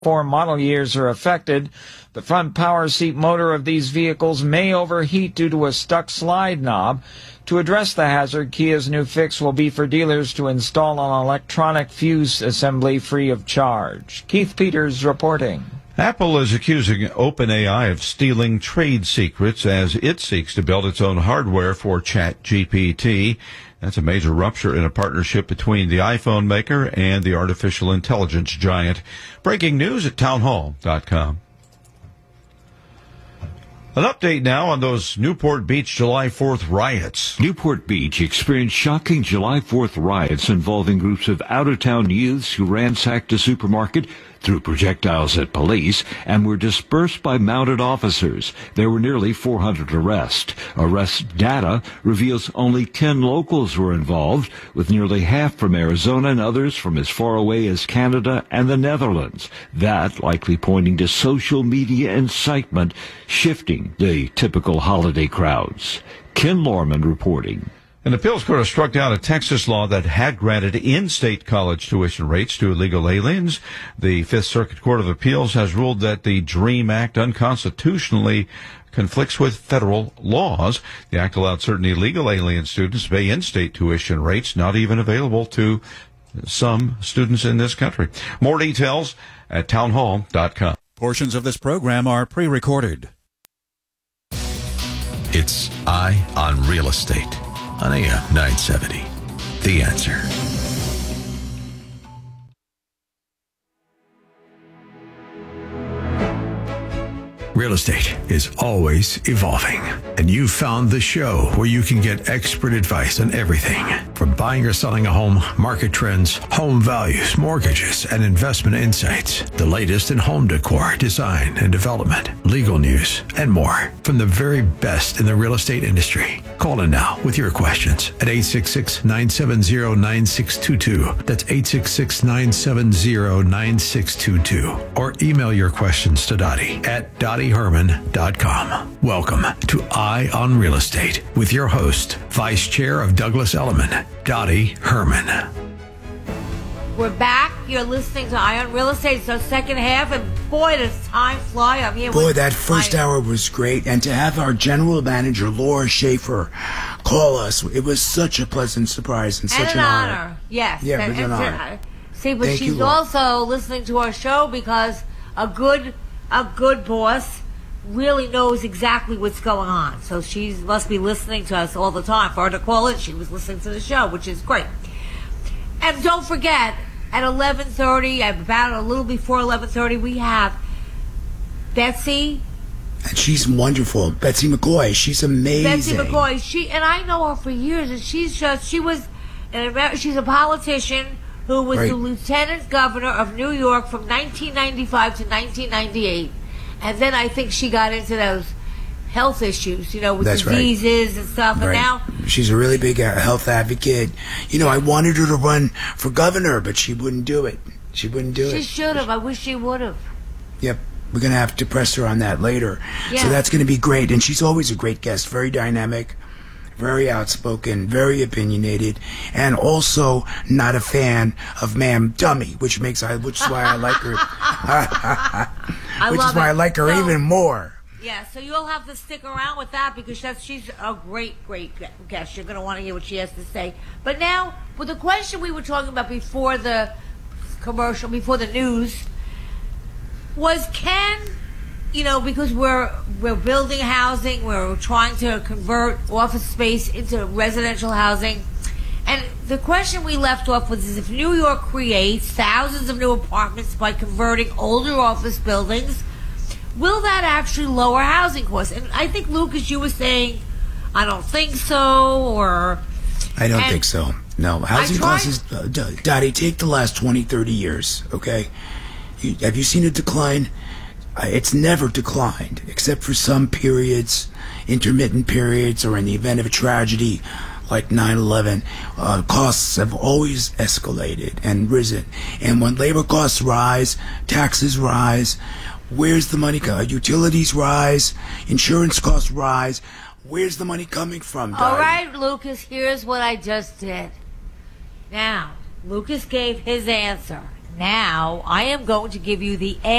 4 model years are affected. The front power seat motor of these vehicles may overheat due to a stuck slide knob. To address the hazard, Kia's new fix will be for dealers to install an electronic fuse assembly free of charge. Keith Peters reporting. Apple is accusing OpenAI of stealing trade secrets as it seeks to build its own hardware for ChatGPT. That's a major rupture in a partnership between the iPhone maker and the artificial intelligence giant. Breaking news at townhall.com. An update now on those Newport Beach July 4th riots. Newport Beach experienced shocking July 4th riots involving groups of out-of-town youths who ransacked a supermarket, threw projectiles at police, and were dispersed by mounted officers. There were nearly 400 arrests. Arrest data reveals only 10 locals were involved, with nearly half from Arizona and others from as far away as Canada and the Netherlands. That likely pointing to social media incitement, shifting the typical holiday crowds. Ken Lorman reporting. An appeals court has struck down a Texas law that had granted in-state college tuition rates to illegal aliens. The Fifth Circuit Court of Appeals has ruled that the DREAM Act unconstitutionally conflicts with federal laws. The act allowed certain illegal alien students to pay in-state tuition rates not even available to some students in this country. More details at townhall.com. Portions of this program are pre-recorded. It's Eye on Real Estate on AM 970. The Answer. Real estate is always evolving, and you found the show where you can get expert advice on everything from buying or selling a home, market trends, home values, mortgages, and investment insights. The latest in home decor, design and development, legal news, and more from the very best in the real estate industry. Call in now with your questions at 866-970-9622. That's 866-970-9622. Or email your questions to Dottie at DottieHerman.com. Welcome to Eye on Real Estate with your host, Vice Chair of Douglas Elliman, Dottie Herman. We're back. You're listening to Eye on Real Estate. It's our second half, and boy, does time fly. I'm here. Boy, that first hour was great, and to have our general manager Laura Schaefer call us, it was such a pleasant surprise and such an honor. Yes, yeah, it was an honor. See, but Thank she's you, also listening to our show because a good boss really knows exactly what's going on. So she must be listening to us all the time. For her to call it, she was listening to the show, which is great. And don't forget, at 11:30, about a little before 11:30, we have Betsy. And she's wonderful. Betsy McCoy. She's amazing. Betsy McCoy. And I know her for years, and she's a politician who was the lieutenant governor of New York from 1995 to 1998. And then I think she got into those health issues, with diseases and stuff. And now she's a really big health advocate. I wanted her to run for governor, but she wouldn't do it. She should have. I wish she would have. Yep. We're going to have to press her on that later. Yeah. So that's going to be great. And she's always a great guest, very dynamic, very outspoken, very opinionated, and also not a fan of Ma'am Dummy, which is why I like her. I like her even more. Yeah, so you'll have to stick around with that because she's a great guest. You're going to want to hear what she has to say. But now, with the question we were talking about before the commercial, before the news, was because we're building housing, we're trying to convert office space into residential housing. And the question we left off with is if New York creates thousands of new apartments by converting older office buildings, will that actually lower housing costs? And I think, Lucas, you were saying, I don't think so, or... I don't think so. No. Housing costs is... Dottie, take the last 20, 30 years, okay? Have you seen a decline? It's never declined, except for some periods, intermittent periods, or in the event of a tragedy like 9/11. Costs have always escalated and risen. And when labor costs rise, taxes rise, where's the money coming? Utilities rise, insurance costs rise. Where's the money coming from, Dottie? All right, Lucas, here's what I just did. Now, Lucas gave his answer. Now, I am going to give you the